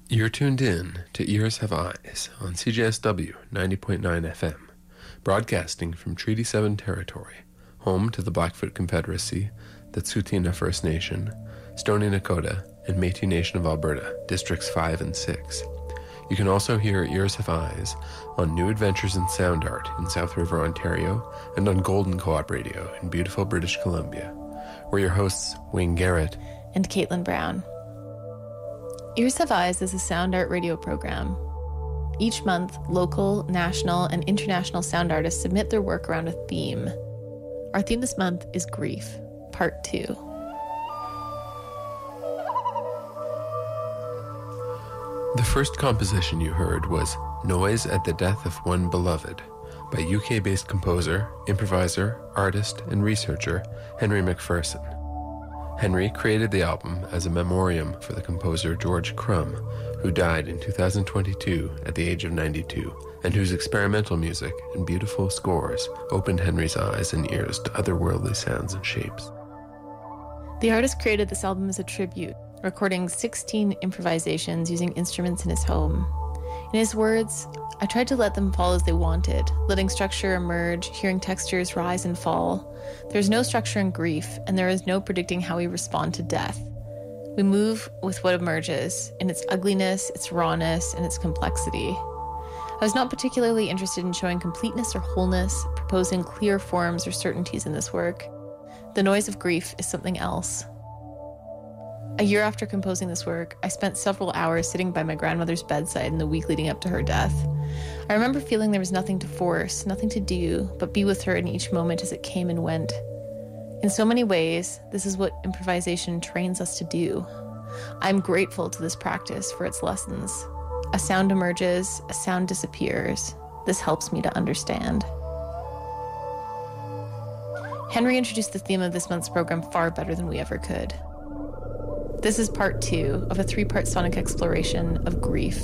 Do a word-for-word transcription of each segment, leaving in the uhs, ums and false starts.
You're tuned in to Ears Have Eyes on C J S W ninety point nine F M, broadcasting from Treaty seven territory, home to the Blackfoot Confederacy, the Tsuut'ina First Nation, Stoney Nakoda, and Métis Nation of Alberta, Districts five and six. You can also hear Ears Have Eyes on New Adventures in Sound Art in South River, Ontario, and on Golden Co-op Radio in beautiful British Columbia. We're your hosts, Wayne Garrett and Caitlin Brown. Ears Have Eyes is a sound art radio program. Each month, local, national, and international sound artists submit their work around a theme. Our theme this month is grief, part two. The first composition you heard was Noise at the Death of One Beloved by U K-based composer, improviser, artist, and researcher Henry Macpherson. Henry created the album as a memoriam for the composer George Crumb, who died in two thousand twenty-two at the age of ninety-two, and whose experimental music and beautiful scores opened Henry's eyes and ears to otherworldly sounds and shapes. The artist created this album as a tribute, recording sixteen improvisations using instruments in his home. In his words, I tried to let them fall as they wanted, letting structure emerge, hearing textures rise and fall. There is no structure in grief, and there is no predicting how we respond to death. We move with what emerges, in its ugliness, its rawness, and its complexity. I was not particularly interested in showing completeness or wholeness, proposing clear forms or certainties in this work. The noise of grief is something else. A year after composing this work, I spent several hours sitting by my grandmother's bedside in the week leading up to her death. I remember feeling there was nothing to force, nothing to do, but be with her in each moment as it came and went. In so many ways, this is what improvisation trains us to do. I'm grateful to this practice for its lessons. A sound emerges, a sound disappears. This helps me to understand. Henry introduced the theme of this month's program far better than we ever could. This is part two of a three-part sonic exploration of grief.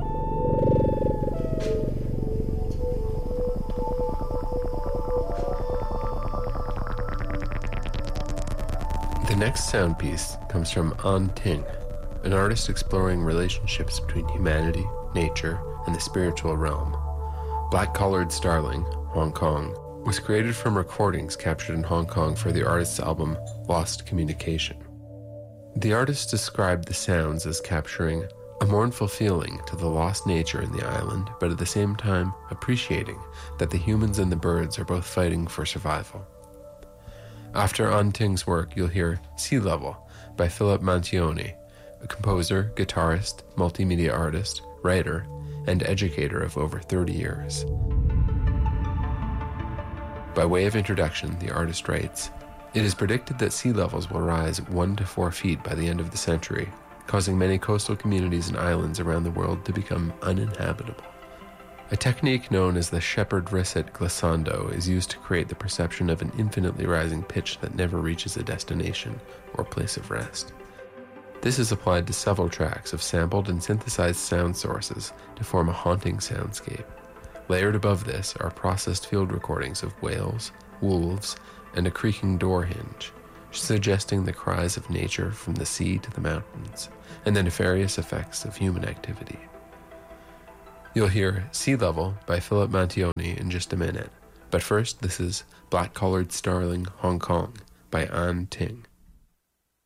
The next sound piece comes from An Ting, an artist exploring relationships between humanity, nature, and the spiritual realm. Black-Collared Starling, Hong Kong, was created from recordings captured in Hong Kong for the artist's album Lost Communication. The artist described the sounds as capturing a mournful feeling to the lost nature in the island, but at the same time appreciating that the humans and the birds are both fighting for survival. After An Ting's work, you'll hear Sea Level by Philip Mantione, a composer, guitarist, multimedia artist, writer, and educator of over thirty years. By way of introduction, the artist writes, "It is predicted that sea levels will rise one to four feet by the end of the century, causing many coastal communities and islands around the world to become uninhabitable. A technique known as the Shepard-Risset glissando is used to create the perception of an infinitely rising pitch that never reaches a destination or place of rest. This is applied to several tracks of sampled and synthesized sound sources to form a haunting soundscape. Layered above this are processed field recordings of whales, wolves, and a creaking door hinge, suggesting the cries of nature from the sea to the mountains, and the nefarious effects of human activity." You'll hear Sea Level by Philip Mantione in just a minute, but first this is Black-Collared Starling, Hong Kong by An Ting.